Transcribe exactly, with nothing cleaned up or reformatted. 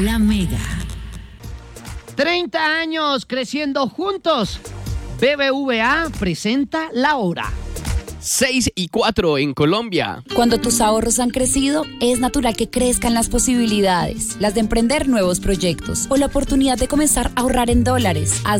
La Mega. treinta años creciendo juntos. B B V A presenta La Hora. seis y cuatro en Colombia. Cuando tus ahorros han crecido, es natural que crezcan las posibilidades, las de emprender nuevos proyectos o la oportunidad de comenzar a ahorrar en dólares. Haz